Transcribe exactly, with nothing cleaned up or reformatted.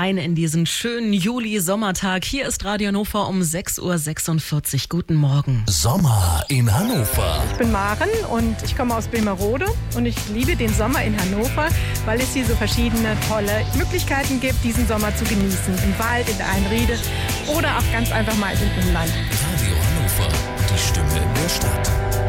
rein in diesen schönen Juli-Sommertag. Hier ist Radio Hannover um sechs Uhr sechsundvierzig. Guten Morgen. Sommer in Hannover. Ich bin Maren und ich komme aus Bremerode und ich liebe den Sommer in Hannover, weil es hier so verschiedene tolle Möglichkeiten gibt, diesen Sommer zu genießen. Im Wald, in der Einriede oder auch ganz einfach mal im Inland. Radio Hannover, die Stimme der Stadt.